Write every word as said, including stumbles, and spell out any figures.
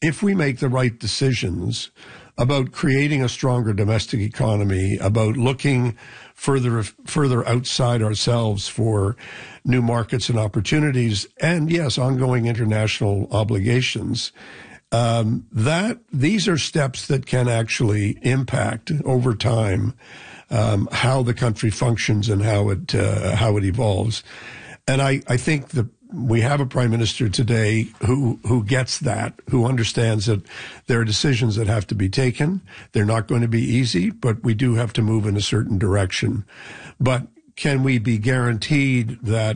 if we make the right decisions about creating a stronger domestic economy, about looking further further outside ourselves for new markets and opportunities, and yes, ongoing international obligations, um, that these are steps that can actually impact over time um, how the country functions and how it uh, how it evolves. And I, I think the we have a prime minister today who, who gets that, who understands that there are decisions that have to be taken. They're not going to be easy, but we do have to move in a certain direction. But can we be guaranteed that